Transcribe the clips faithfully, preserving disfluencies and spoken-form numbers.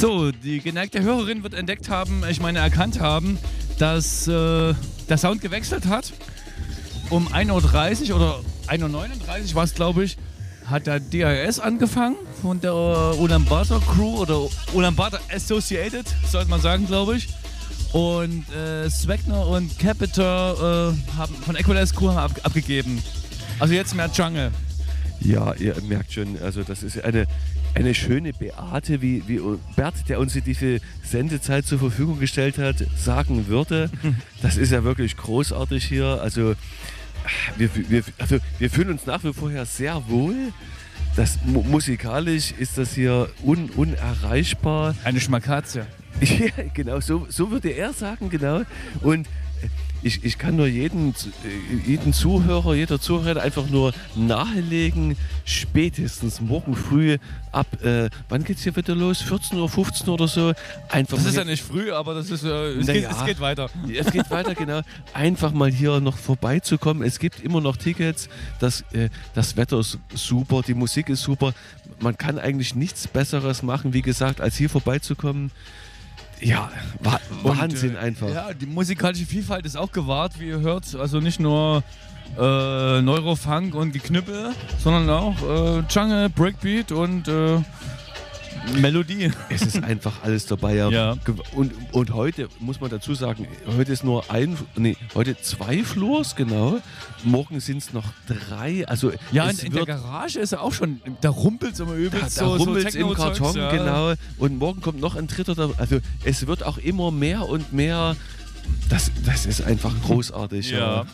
So, die geneigte Hörerin wird entdeckt haben, ich meine erkannt haben, dass äh, der Sound gewechselt hat. Um ein Uhr dreißig oder ein Uhr neununddreißig war es, glaube ich, hat der D I S angefangen von der Ulaanbaatar Crew oder Ulaanbaatar Associated, sollte man sagen, glaube ich. Und äh, Swagner und Capita äh, haben von Equalize Crew haben ab, abgegeben. Also jetzt mehr Jungle. Ja, ihr merkt schon, also das ist eine, eine schöne Beate, wie, wie Bert, der uns diese Sendezeit zur Verfügung gestellt hat, sagen würde. Das ist ja wirklich großartig hier. Also wir, wir, also wir fühlen uns nach wie vor her sehr wohl. Das, mu musikalisch ist das hier un, unerreichbar. Eine Schmakazie. Ja, genau, so, so würde er sagen, genau. Und ich, ich kann nur jeden, jeden Zuhörer, jeder Zuhörer einfach nur nahelegen, spätestens morgen früh ab, äh, wann geht's hier wieder los? vierzehn Uhr, fünfzehn Uhr oder so? Einfach das ist ja nicht früh, aber das ist, äh, es, geht, ja, es geht weiter. Es geht weiter, genau. Einfach mal hier noch vorbeizukommen. Es gibt immer noch Tickets. Das, äh, das Wetter ist super, die Musik ist super. Man kann eigentlich nichts Besseres machen, wie gesagt, als hier vorbeizukommen. Ja, Wah Wahnsinn und, äh, einfach. Ja, die musikalische Vielfalt ist auch gewahrt, wie ihr hört. Also nicht nur äh, Neurofunk und Geknüppel, sondern auch äh, Jungle, Breakbeat und äh, Melodie. Es ist einfach alles dabei. Ja. Ja. Und, und heute muss man dazu sagen, heute ist nur ein, nee, heute zwei Flurs, genau. Morgen sind es noch drei. Also ja, es in, in wird, der Garage ist ja auch schon, da rumpelt es immer übelst. Da, da so, rummelt es so im Karton, ja. genau. Und morgen kommt noch ein dritter. Da, also es wird auch immer mehr und mehr. Das, das ist einfach großartig. Ja. Ja,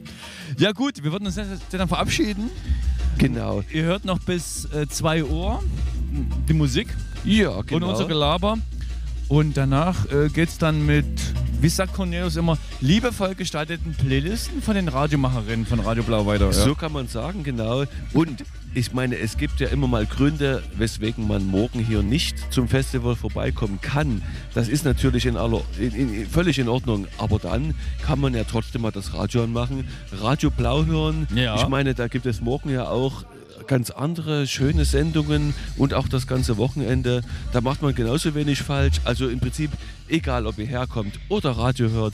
Ja gut, wir würden uns jetzt dann verabschieden. genau. Ihr hört noch bis äh, zwei Uhr die Musik Ja, genau. und unser Gelaber. Und danach äh, geht es dann mit, wie sagt Cornelius immer, liebevoll gestalteten Playlisten von den Radiomacherinnen von Radio Blau weiter. Ja. So kann man sagen, genau. Und ich meine, es gibt ja immer mal Gründe, weswegen man morgen hier nicht zum Festival vorbeikommen kann. Das ist natürlich in aller, in, in, völlig in Ordnung. Aber dann kann man ja trotzdem mal das Radio anmachen, Radio Blau hören. Ja. Ich meine, da gibt es morgen ja auch ganz andere schöne Sendungen und auch das ganze Wochenende. Da macht man genauso wenig falsch. Also im Prinzip, egal ob ihr herkommt oder Radio hört,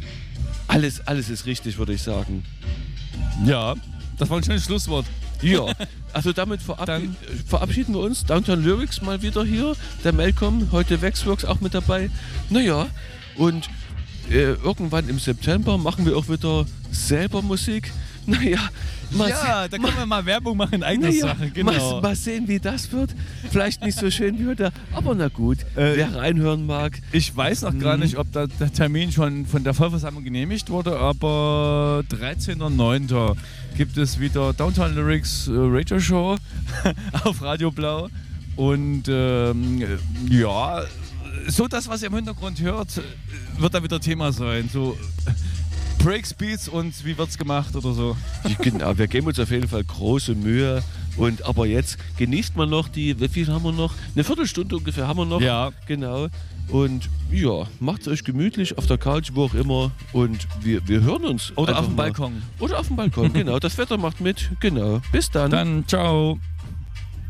alles, alles ist richtig, würde ich sagen. Ja, das war ein schönes Schlusswort. Ja, also damit verab Dann verabschieden wir uns. Downtown Lyrics mal wieder hier. Der Malcolm, heute Waxworks auch mit dabei. Naja, und äh, irgendwann im September machen wir auch wieder selber Musik. Naja, mal ja, da können wir mal Werbung machen in eigener naja, Sache. Genau. mal, mal sehen, wie das wird. Vielleicht nicht so schön wie heute, aber na gut, Äh, wer reinhören mag. Ich weiß noch gar Mhm. nicht, ob da der Termin schon von der Vollversammlung genehmigt wurde, aber dreizehnter neunter gibt es wieder Downtown Lyrics äh, Radio Show auf Radio Blau. Und ähm, ja, so das, was ihr im Hintergrund hört, wird da wieder Thema sein. So Breaks, Beats und wie wird's gemacht oder so. Genau, wir geben uns auf jeden Fall große Mühe. Und aber jetzt genießt man noch die, wie viel haben wir noch? Eine Viertelstunde ungefähr haben wir noch. Ja. Genau. Und ja, macht es euch gemütlich auf der Couch, wo auch immer. Und wir, wir hören uns. Oder einfach auf dem mal. Balkon. Oder auf dem Balkon, genau. Das Wetter macht mit. Genau. Bis dann. Dann ciao.